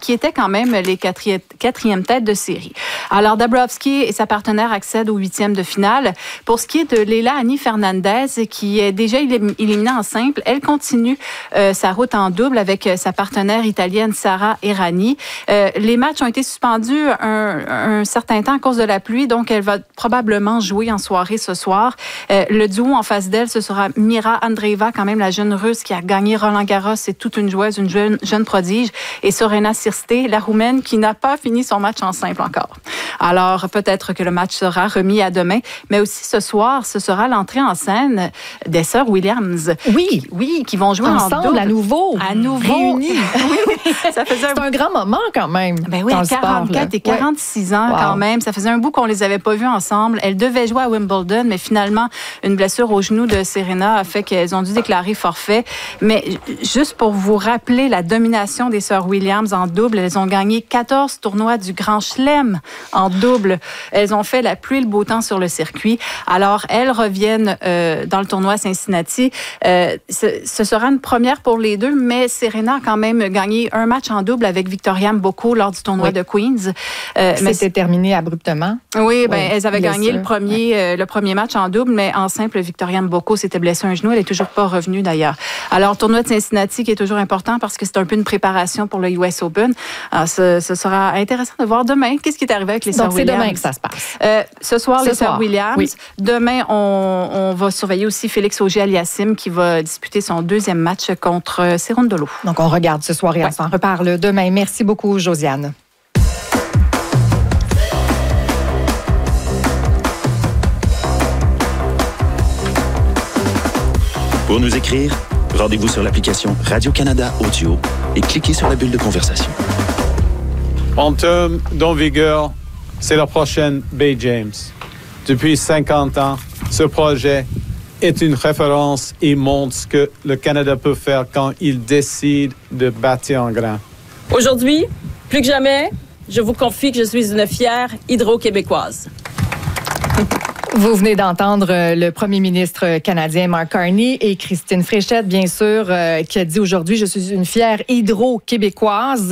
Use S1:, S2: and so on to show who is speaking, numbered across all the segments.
S1: qui étaient quand même les quatrième têtes de série. Alors, Dabrowski et sa partenaire accèdent au 8e de finale. Pour ce qui est de Leila Annie Fernandez, qui est déjà éliminée en simple, elle continue sa route en double avec sa partenaire italienne Sara Errani. Les matchs ont été suspendus un certain temps à cause de la pluie, donc elle va probablement jouer en soirée ce soir. Le duo en face d'elle, ce sera Mira Andreeva, quand même la jeune Russe qui a gagné Roland-Garros. C'est toute une joueuse, une jeune prodige. Et Sorena Cirsté, la Roumaine, qui n'a pas fini son match en simple encore. Alors, peut-être que le match sera remis à demain. Mais aussi, ce soir, ce sera l'entrée en scène des sœurs Williams.
S2: Oui,
S1: qui vont jouer
S2: ensemble,
S1: en double.
S2: à nouveau.
S1: Réunis. Ça faisait
S2: C'est un grand moment quand même.
S1: Ben oui,
S2: dans
S1: à
S2: le
S1: 44
S2: sport,
S1: et 46 ans quand même. Ça faisait un bout qu'on les avait pas vus ensemble. Elles devaient jouer à Wimbledon, mais finalement, une blessure au genou de Serena a fait qu'elles ont dû déclarer forfait. Mais juste pour vous rappeler la domination des sœurs Williams en double, elles ont gagné 14 tournois du Grand Chelem en double. Elles ont fait la pluie et le beau temps sur le circuit. Alors, elles reviennent dans le tournoi Cincinnati. Ce sera une première pour les deux, mais Serena a quand même gagné un match en double avec Victoria Mboko lors du tournoi de Queens.
S2: C'était terminé abruptement.
S1: Oui, elles avaient gagné le premier match en double, mais en simple, Victoria Mboko s'était blessée un genou. Elle n'est toujours pas revenue d'ailleurs. Alors, le tournoi de Cincinnati qui est toujours important parce que c'est un peu une préparation pour le US Open. Alors, ce sera intéressant de voir demain qu'est-ce qui est arrivé avec les sœurs Williams.
S2: Donc, c'est demain que ça se passe.
S1: Ce soir, les sœurs Williams. Oui. Demain, on va surveiller aussi Félix Auger-Aliassime qui va disputer son deuxième match contre Cerundolo.
S2: Donc, on regarde ce soir et on s'en reparle demain. Merci beaucoup, Josiane.
S3: Pour nous écrire, rendez-vous sur l'application Radio-Canada Audio et cliquez sur la bulle de conversation.
S4: En termes d'envergure, c'est la prochaine Bay James. Depuis 50 ans, ce projet est une référence et montre ce que le Canada peut faire quand il décide de bâtir en grand.
S5: Aujourd'hui, plus que jamais, je vous confie que je suis une fière hydro-québécoise.
S2: Vous venez d'entendre le premier ministre canadien Mark Carney et Christine Fréchette, bien sûr, qui a dit aujourd'hui « Je suis une fière hydro-québécoise ».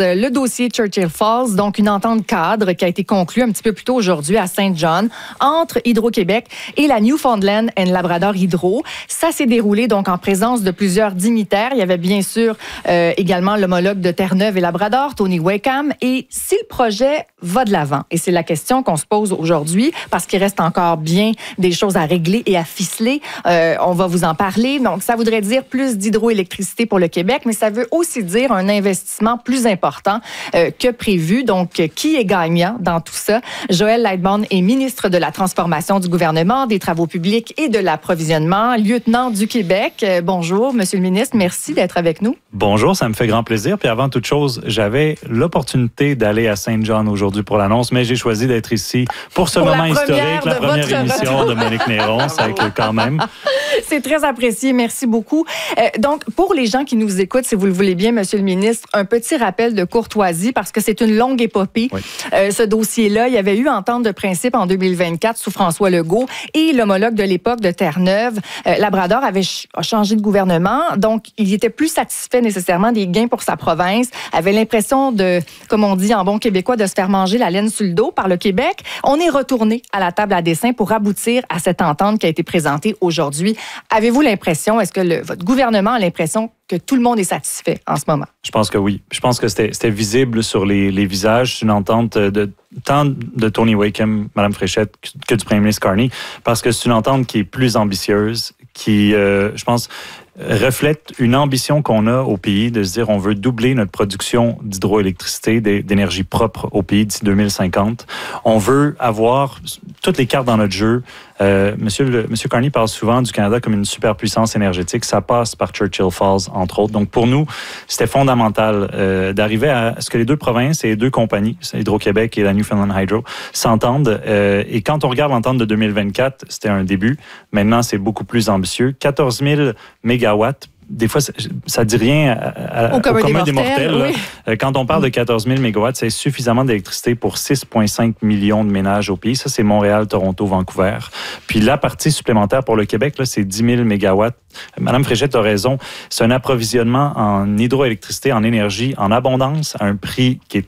S2: Le dossier Churchill Falls, donc une entente cadre qui a été conclue un petit peu plus tôt aujourd'hui à Saint John entre Hydro-Québec et la Newfoundland and Labrador Hydro. Ça s'est déroulé donc en présence de plusieurs dignitaires. Il y avait bien sûr également l'homologue de Terre-Neuve et Labrador, Tony Wakeham. Et si le projet va de l'avant, et c'est la question qu'on se pose aujourd'hui, parce qu'il reste encore bien des choses à régler et à ficeler. On va vous en parler. Donc, ça voudrait dire plus d'hydroélectricité pour le Québec, mais ça veut aussi dire un investissement plus important que prévu. Donc, qui est gagnant dans tout ça? Joël Lightbourn est ministre de la Transformation du gouvernement, des Travaux publics et de l'approvisionnement, lieutenant du Québec. Bonjour, Monsieur le ministre. Merci d'être avec nous.
S6: Bonjour, ça me fait grand plaisir. Puis avant toute chose, j'avais l'opportunité d'aller à Saint John aujourd'hui pour l'annonce, mais j'ai choisi d'être ici pour ce moment historique, la première émission de Monique Néron, c'est quand même.
S2: C'est très apprécié, merci beaucoup. Donc, pour les gens qui nous écoutent, si vous le voulez bien, Monsieur le ministre, un petit rappel de courtoisie, parce que c'est une longue épopée. Oui. Ce dossier-là, il y avait eu entente de principe en 2024 sous François Legault et l'homologue de l'époque de Terre-Neuve, Labrador, a changé de gouvernement, donc il était plus satisfait nécessairement des gains pour sa province, avait l'impression de, comme on dit en bon québécois, de se faire manger la laine sur le dos par le Québec. On est retourné à la table à dessin pour aboutir à cette entente qui a été présentée aujourd'hui. Avez-vous l'impression, est-ce que votre gouvernement a l'impression que tout le monde est satisfait en ce moment?
S6: Je pense que oui. Je pense que c'était visible sur les visages. C'est une entente tant de Tony Wakeham, Mme Fréchette, que du premier ministre Carney, parce que c'est une entente qui est plus ambitieuse, qui, je pense, reflète une ambition qu'on a au pays de se dire on veut doubler notre production d'hydroélectricité, d'énergie propre au pays d'ici 2050. On veut avoir toutes les cartes dans notre jeu. Monsieur Carney parle souvent du Canada comme une superpuissance énergétique. Ça passe par Churchill Falls, entre autres. Donc, pour nous, c'était fondamental d'arriver à ce que les deux provinces et les deux compagnies, Hydro-Québec et la Newfoundland Hydro, s'entendent. Et quand on regarde l'entente de 2024, c'était un début. Maintenant, c'est beaucoup plus ambitieux. 14 000 mégawatts. Des fois, ça dit rien au commun des mortels. Oui. Quand on parle de 14 000 mégawatts, c'est suffisamment d'électricité pour 6,5 millions de ménages au pays. Ça, c'est Montréal, Toronto, Vancouver. Puis la partie supplémentaire pour le Québec, là, c'est 10 000 mégawatts. Madame Fréchette a raison. C'est un approvisionnement en hydroélectricité, en énergie, en abondance, à un prix qui est